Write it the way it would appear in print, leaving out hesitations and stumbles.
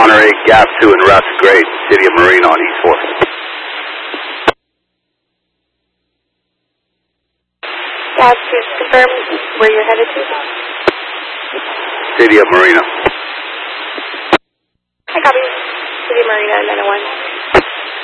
Monterey, Gap 2 and Russ, great. City of Marina on East 4. Gap 2, confirm where you're headed to. City of Marina. I copy. City of Marina, 901.